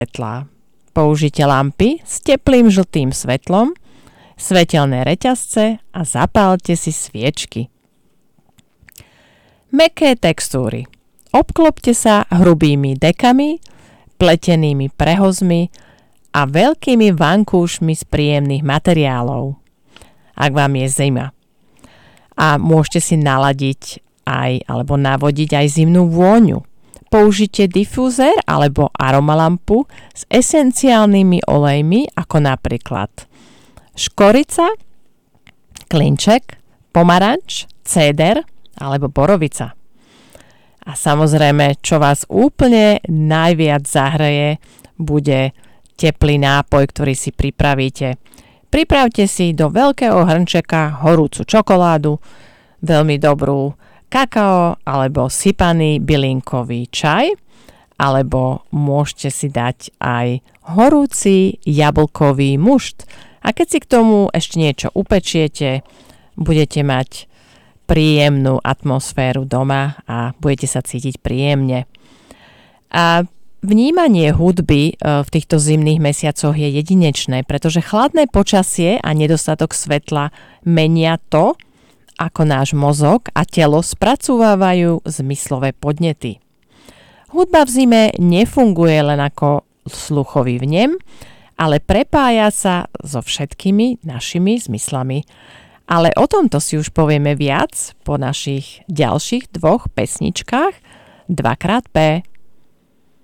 svetlá. Použite lampy s teplým žltým svetlom, svetelné reťazce a zapálte si sviečky. Mäkké textúry. Obklopte sa hrubými dekami, pletenými prehozmi a veľkými vankúšmi z príjemných materiálov, ak vám je zima. A môžete si naladiť alebo navodiť aj zimnú vôňu. Použite difúzer alebo aromalampu s esenciálnymi olejmi, ako napríklad škorica, klinček, pomaranč, céder alebo borovica. A samozrejme, čo vás úplne najviac zahreje, bude teplý nápoj, ktorý si pripravíte. Pripravte si do veľkého hrnčeka horúcu čokoládu, veľmi dobrú kakao alebo sypaný bylinkový čaj, alebo môžete si dať aj horúci jablkový mušt. A keď si k tomu ešte niečo upečiete, budete mať príjemnú atmosféru doma a budete sa cítiť príjemne. A vnímanie hudby v týchto zimných mesiacoch je jedinečné, pretože chladné počasie a nedostatok svetla menia to, ako náš mozog a telo spracúvajú zmyslové podnety. Hudba v zime nefunguje len ako sluchový vnem, ale prepája sa so všetkými našimi zmyslami. Ale o tomto si už povieme viac po našich ďalších 2 pesničkách 2xP.